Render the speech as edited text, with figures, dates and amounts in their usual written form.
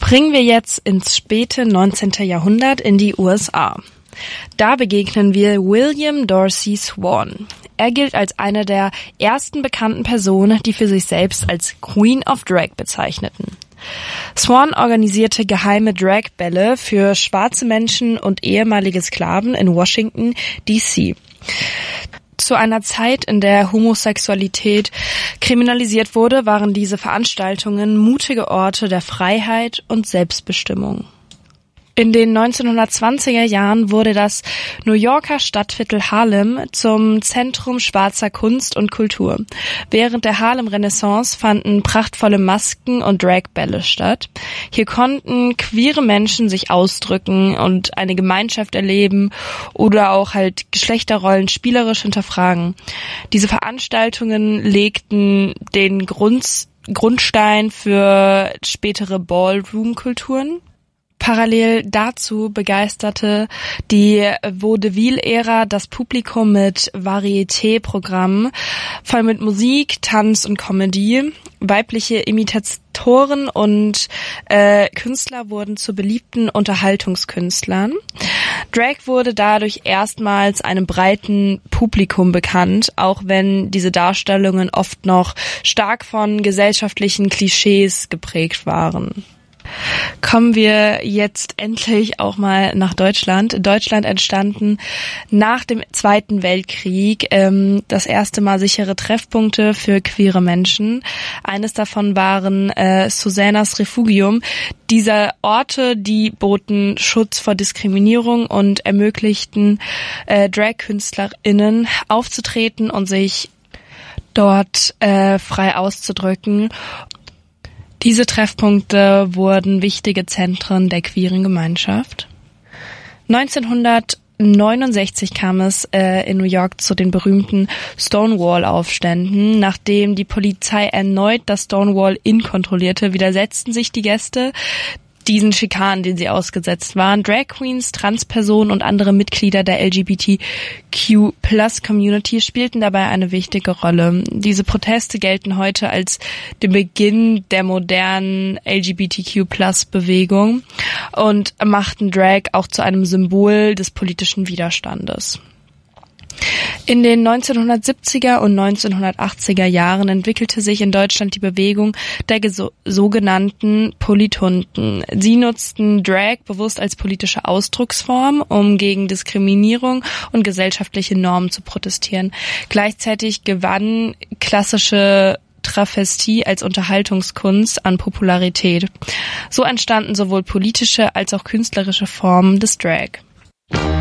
Springen wir jetzt ins späte 19. Jahrhundert in die USA. Da begegnen wir William Dorsey Swann. Er gilt als eine der ersten bekannten Personen, die für sich selbst als Queen of Drag bezeichneten. Swann organisierte geheime Drag-Bälle für schwarze Menschen und ehemalige Sklaven in Washington, D.C. Zu einer Zeit, in der Homosexualität kriminalisiert wurde, waren diese Veranstaltungen mutige Orte der Freiheit und Selbstbestimmung. In den 1920er Jahren wurde das New Yorker Stadtviertel Harlem zum Zentrum schwarzer Kunst und Kultur. Während der Harlem-Renaissance fanden prachtvolle Masken- und Dragbälle statt. Hier konnten queere Menschen sich ausdrücken und eine Gemeinschaft erleben oder auch halt Geschlechterrollen spielerisch hinterfragen. Diese Veranstaltungen legten den Grundstein für spätere Ballroom-Kulturen. Parallel dazu begeisterte die Vaudeville-Ära das Publikum mit Varieté-Programmen, voll mit Musik, Tanz und Comedy. Weibliche Imitatoren und Künstler wurden zu beliebten Unterhaltungskünstlern. Drag wurde dadurch erstmals einem breiten Publikum bekannt, auch wenn diese Darstellungen oft noch stark von gesellschaftlichen Klischees geprägt waren. Kommen wir jetzt endlich auch mal nach Deutschland. In Deutschland entstanden nach dem Zweiten Weltkrieg das erste Mal sichere Treffpunkte für queere Menschen. Eines davon waren Susannas Refugium. Diese Orte, die boten Schutz vor Diskriminierung und ermöglichten Drag-KünstlerInnen aufzutreten und sich dort frei auszudrücken. Diese Treffpunkte wurden wichtige Zentren der queeren Gemeinschaft. 1969 kam es in New York zu den berühmten Stonewall-Aufständen. Nachdem die Polizei erneut das Stonewall Inn kontrollierte, widersetzten sich die Gäste diesen Schikanen, denen sie ausgesetzt waren. Drag Queens, Transpersonen und andere Mitglieder der LGBTQ+-Community spielten dabei eine wichtige Rolle. Diese Proteste gelten heute als den Beginn der modernen LGBTQ+-Bewegung und machten Drag auch zu einem Symbol des politischen Widerstandes. In den 1970er und 1980er Jahren entwickelte sich in Deutschland die Bewegung der sogenannten Polithunden. Sie nutzten Drag bewusst als politische Ausdrucksform, um gegen Diskriminierung und gesellschaftliche Normen zu protestieren. Gleichzeitig gewann klassische Travestie als Unterhaltungskunst an Popularität. So entstanden sowohl politische als auch künstlerische Formen des Drag.